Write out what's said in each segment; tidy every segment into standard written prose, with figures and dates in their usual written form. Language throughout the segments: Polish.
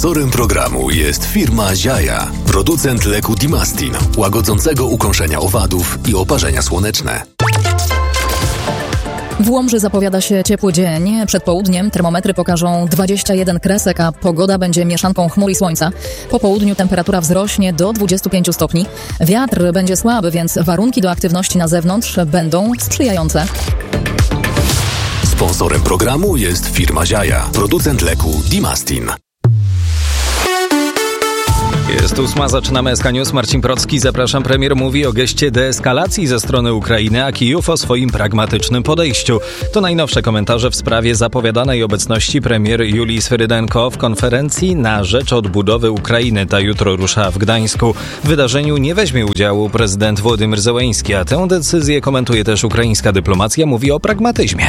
Sponsorem programu jest firma Ziaja, producent leku Dimastin, łagodzącego ukąszenia owadów i oparzenia słoneczne. W Łomży zapowiada się ciepły dzień. Przed południem termometry pokażą 21 kresek, a pogoda będzie mieszanką chmur i słońca. Po południu temperatura wzrośnie do 25 stopni. Wiatr będzie słaby, więc warunki do aktywności na zewnątrz będą sprzyjające. Sponsorem programu jest firma Ziaja, producent leku Dimastin. Jest 8, zaczynamy SK News. Marcin Procki, zapraszam. Premier mówi o geście deeskalacji ze strony Ukrainy, a Kijów o swoim pragmatycznym podejściu. To najnowsze komentarze w sprawie zapowiadanej obecności premier Julii Swyrydenko w konferencji na rzecz odbudowy Ukrainy. Ta jutro rusza w Gdańsku. W wydarzeniu nie weźmie udziału prezydent Władimir Zełenski, a tę decyzję komentuje też ukraińska dyplomacja. Mówi o pragmatyzmie.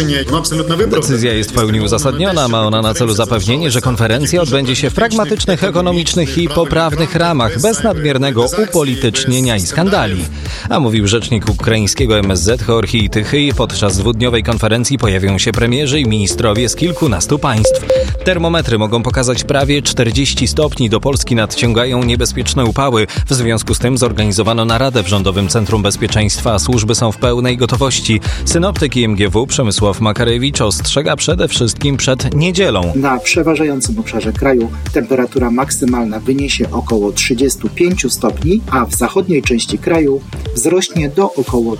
Decyzja jest w pełni uzasadniona. Ma ona na celu zapewnienie, że konferencja odbędzie się w pragmatycznych, ekonomicznych i poprawnych ramach, bez nadmiernego upolitycznienia i skandali. A mówił rzecznik ukraińskiego MSZ Georgij Tychyj. Podczas dwudniowej konferencji pojawią się premierzy i ministrowie z kilkunastu państw. Termometry mogą pokazać prawie 40 stopni. Do Polski nadciągają niebezpieczne upały. W związku z tym zorganizowano naradę w Rządowym Centrum Bezpieczeństwa, a służby są w pełnej gotowości. Synoptyk IMGW Przemysław Makarewicz ostrzega przede wszystkim przed niedzielą. Na przeważającym obszarze kraju temperatura maksymalna wyniesie około 35 stopni, a w zachodniej części kraju wzrośnie do około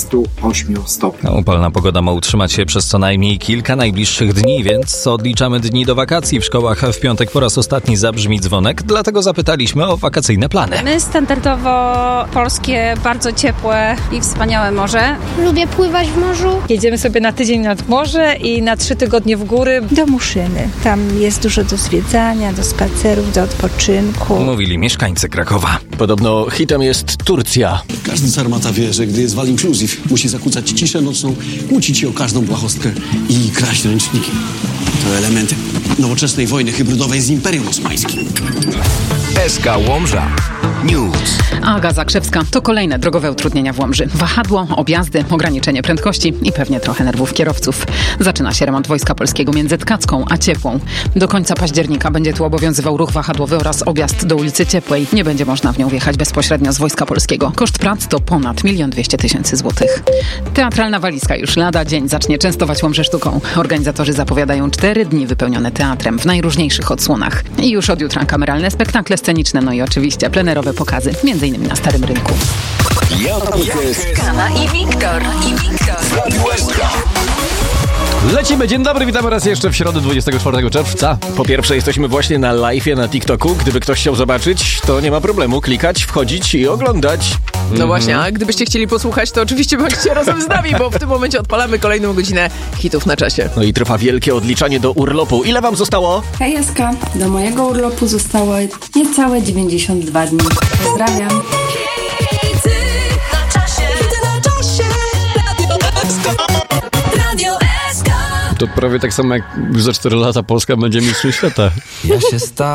38 stopni. Upalna pogoda ma utrzymać się przez co najmniej kilka najbliższych dni, więc odliczamy dni do wakacji. W szkołach w piątek po raz ostatni zabrzmi dzwonek, dlatego zapytaliśmy o wakacyjne plany. My standardowo polskie, bardzo ciepłe i wspaniałe morze. Lubię pływać w morzu. Jedziemy sobie na tydzień nad morze i na 3 tygodnie w góry. Do Muszyny. Tam jest dużo do zwiedzania, do spacerów, do odpoczynku. Mówili mieszkańcy Krakowa. Podobno hitem jest Turcja. Każdy sarmata wie, że gdy jest all inclusive, musi zakłócać ciszę nocną, kłócić się o każdą błahostkę i kraść ręczniki. To elementy nowoczesnej wojny hybrydowej z Imperium Osmańskim. SK Łomża News. Aga Zakrzewska. To kolejne drogowe utrudnienia w Łomży. Wahadło, objazdy, ograniczenie prędkości i pewnie trochę nerwów kierowców. Zaczyna się remont Wojska Polskiego między Tkacką a Ciepłą. Do końca października będzie tu obowiązywał ruch wahadłowy oraz objazd do ulicy Ciepłej. Nie będzie można w nią wjechać bezpośrednio z Wojska Polskiego. Koszt prac to ponad 1 200 000 złotych. Teatralna walizka już lada dzień zacznie częstować Łomżę sztuką. Organizatorzy zapowiadają 4 dni wypełnione teatrem w najróżniejszych odsłonach. I już od jutra kameralne spektakle sceniczne, no i oczywiście plenerowe pokazy, m.in. na Starym Rynku. Kama i Wiktor. Lecimy, dzień dobry, witamy raz jeszcze w środę 24 czerwca. Po pierwsze jesteśmy właśnie na live'ie na TikToku. Gdyby ktoś chciał zobaczyć, to nie ma problemu. Klikać, wchodzić i oglądać. No właśnie, a gdybyście chcieli posłuchać, to oczywiście bądźcie razem z nami, bo w tym momencie odpalamy kolejną godzinę hitów na czasie. No i trwa wielkie odliczanie do urlopu. Ile wam zostało? Hej Jaska, do mojego urlopu zostało niecałe 92 dni. Pozdrawiam. To prawie tak samo jak za 4 lata Polska będzie mistrzem świata. Ja się